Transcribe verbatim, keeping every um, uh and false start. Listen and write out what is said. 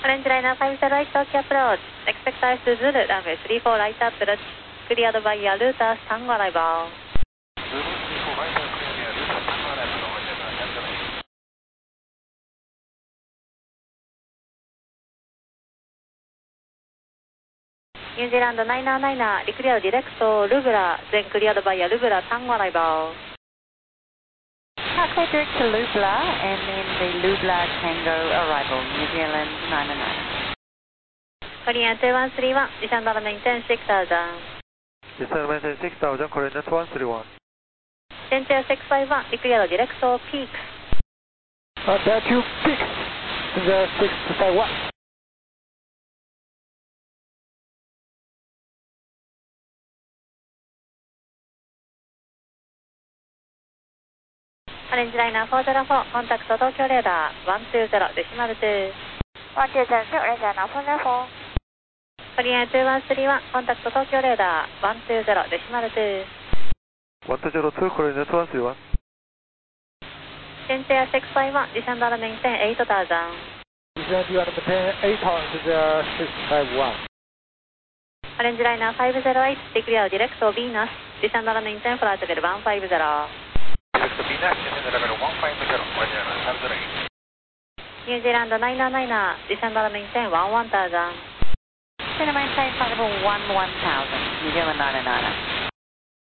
オレンジライナーファイブゼロエイト、Tokyo Approach. Expect ice to Zulu, runway three four right up, cleared by Yaluta, Tango arrival. New Zealand nine nine nine, declared direct to Lubra, then cleared by Lubra, Tango arrival. Clear direct to Lubla, and then the Lubla Tango arrival, New Zealand nine nine nine. Korean two one three one, descend on maintain six thousand. Descend on maintain six thousand, Korean two one three one. Center six five one, declared direct to Peaks. Uh, there to Peaks, the six five one. Orange Liner four zero four, contact Tokyo radar one two zero, decimal two. one two zero, Orange Liner four zero four. Korean two one three one, contact Tokyo radar one two zero, decimal two. one two zero two, Korean two one three one. Center six five one, descend on maintain eight thousand. Descend you want to maintain eight thousand to the six five one. Orange Liner five zero eight, declared direct to Venus, descend on maintain flight level one five zero. Direct to Venus, descend level one five zero, Orange Liner five zero eight. New Zealand nine nine nine, descend on maintain one one thousand. Descend on maintain flight level one one thousand, New Zealand nine nine nine.